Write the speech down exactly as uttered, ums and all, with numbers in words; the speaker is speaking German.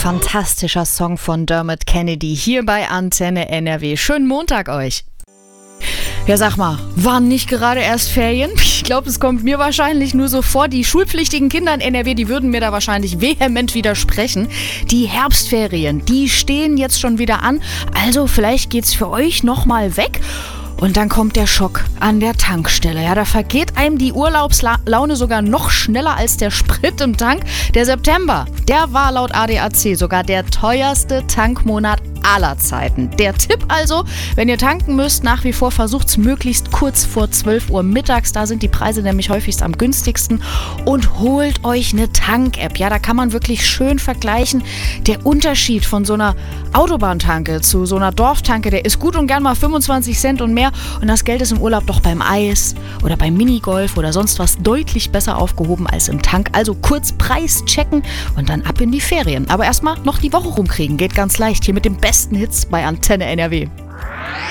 Fantastischer Song von Dermot Kennedy hier bei Antenne N R W. Schönen Montag euch. Ja, sag mal, waren nicht gerade erst Ferien? Ich glaube, es kommt mir wahrscheinlich nur so vor. Die schulpflichtigen Kinder in N R W, die würden mir da wahrscheinlich vehement widersprechen. Die Herbstferien, die stehen jetzt schon wieder an. Also vielleicht geht's für euch nochmal weg. Und dann kommt der Schock an der Tankstelle. Ja, da vergeht einem die Urlaubslaune sogar noch schneller als der Sprit im Tank. Der September, der war laut A D A C sogar der teuerste Tankmonat aller Zeiten. Der Tipp also, wenn ihr tanken müsst, nach wie vor versucht's möglichst kurz vor zwölf Uhr mittags. Da sind die Preise nämlich häufigst am günstigsten. Und holt euch eine Tank-App. Ja, da kann man wirklich schön vergleichen. Der Unterschied von so einer Autobahntanke zu so einer Dorftanke, der ist gut und gern mal fünfundzwanzig Cent und mehr. Und das Geld ist im Urlaub doch beim Eis oder beim Minigolf oder sonst was deutlich besser aufgehoben als im Tank. Also kurz Preis checken und dann ab in die Ferien. Aber erstmal noch die Woche rumkriegen. Geht ganz leicht hier mit dem besten Hits bei Antenne N R W.